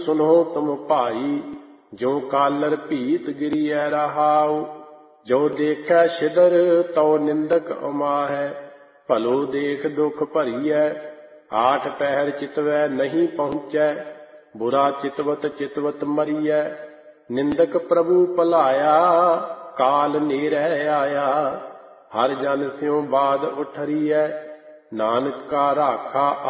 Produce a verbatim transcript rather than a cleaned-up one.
सुनो तुम भाई, जो कालर भीत गिरिय रहाओ। जो देखै छिदर तो निंदक अमाहै, भलो देख दुख भरिय। आठ पहर चितवै नहीं पहुँचै, बुरा चितवत चितवत मरिय। निंदक प्रभु भलाया, काल नेरै आया। हर जन स्यों बाद उठरिय, नानक का राखा